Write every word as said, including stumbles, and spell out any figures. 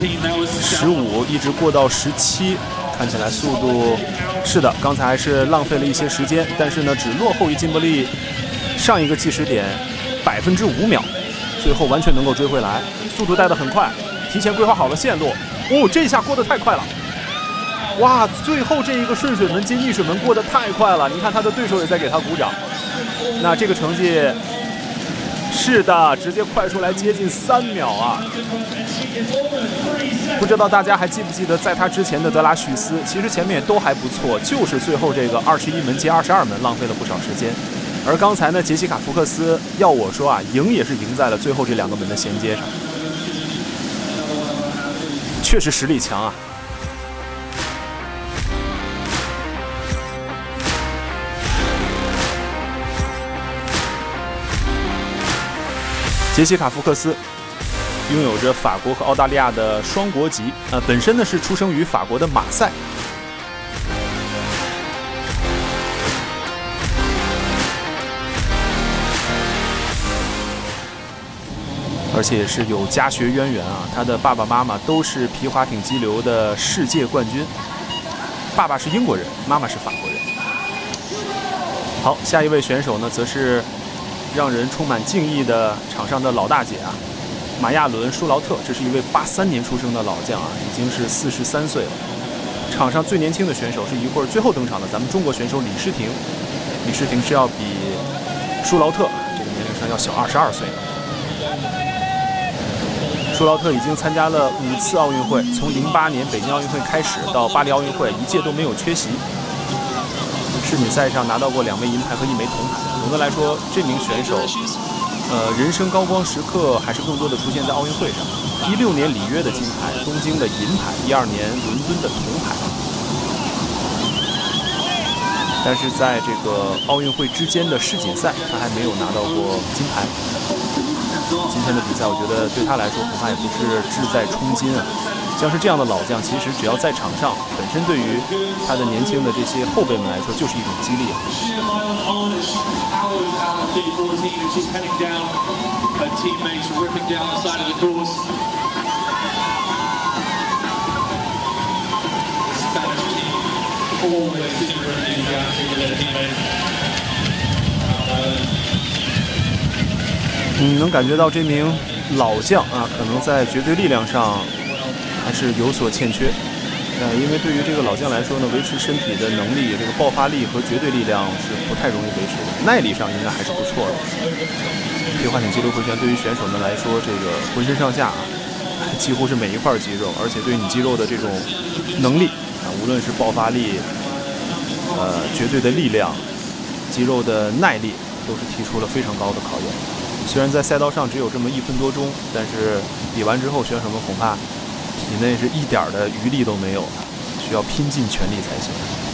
十五一直过到十七，看起来速度是的，刚才还是浪费了一些时间，但是呢，只落后于金伯利上一个计时点百分之五秒，最后完全能够追回来，速度带得很快，提前规划好了线路。哦，这一下过得太快了！哇，最后这一个顺水门接逆水门过得太快了，你看他的对手也在给他鼓掌。那这个成绩是的，直接快出来接近三秒啊！不知道大家还记不记得，在他之前的德拉许斯，其实前面也都还不错，就是最后这个二十一门接二十二门浪费了不少时间。而刚才呢，杰西卡·福克斯要我说啊，赢也是赢在了最后这两个门的衔接上，确实实力强啊。杰西卡·福克斯拥有着法国和澳大利亚的双国籍，呃，本身呢是出生于法国的马赛。而且也是有家学渊源啊，他的爸爸妈妈都是皮划艇激流的世界冠军，爸爸是英国人，妈妈是法国人。好，下一位选手呢，则是让人充满敬意的场上的老大姐啊，马亚伦·舒劳特，这是一位八三年出生的老将啊，已经是四十三岁了。场上最年轻的选手是一会儿最后登场的咱们中国选手李诗婷，李诗婷是要比舒劳特这个年龄上要小二十二岁的。舒劳特已经参加了五次奥运会，从零八年北京奥运会开始到巴黎奥运会，一届都没有缺席。世锦赛上拿到过两枚银牌和一枚铜牌。总的来说，这名选手，呃，人生高光时刻还是更多的出现在奥运会上。一六年里约的金牌，东京的银牌，一二年伦敦的铜牌。但是在这个奥运会之间的世锦赛，他还没有拿到过金牌。今天的比赛，我觉得对他来说恐怕也不是志在冲金啊。像是这样的老将，其实只要在场上，本身对于他的年轻的这些后辈们来说，就是一种激励。嗯，能感觉到这名老将啊，可能在绝对力量上还是有所欠缺。呃，因为对于这个老将来说呢，维持身体的能力，这个爆发力和绝对力量是不太容易维持的，耐力上应该还是不错的。皮划艇激流回旋对于选手们来说，这个浑身上下啊，几乎是每一块肌肉，而且对你肌肉的这种能力啊，无论是爆发力、呃绝对的力量、肌肉的耐力，都是提出了非常高的考验。虽然在赛道上只有这么一分多钟，但是比完之后，选手们恐怕体内是一点的余力都没有，需要拼尽全力才行。